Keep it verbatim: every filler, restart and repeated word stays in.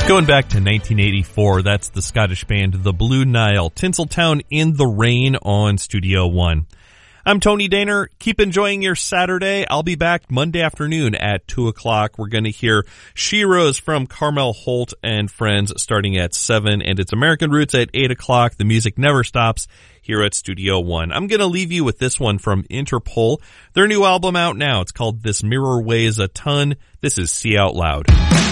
Going back to nineteen eighty-four, that's the Scottish band The Blue Nile, Tinseltown in the Rain on Studio One. I'm Tony Daner. Keep enjoying your Saturday. I'll be back Monday afternoon at two o'clock. We're going to hear She Rose from Carmel Holt and Friends starting at seven, and it's American Roots at eight o'clock. The music never stops here at Studio One. I'm going to leave you with this one from Interpol. Their new album out now. It's called This Mirror Weighs a Ton. This is See Out Loud.